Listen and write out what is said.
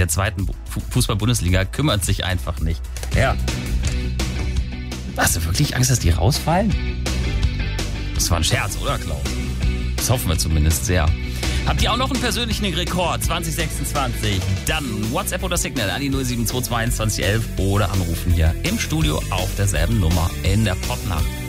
der zweiten Fußball-Bundesliga kümmert sich einfach nicht. Ja. Hast du wirklich Angst, dass die rausfallen? Das war ein Scherz, oder Klaus? Das hoffen wir zumindest sehr. Habt ihr auch noch einen persönlichen Rekord 2026? Dann WhatsApp oder Signal an die 07222 2011 oder anrufen hier im Studio auf derselben Nummer in der Popnacht.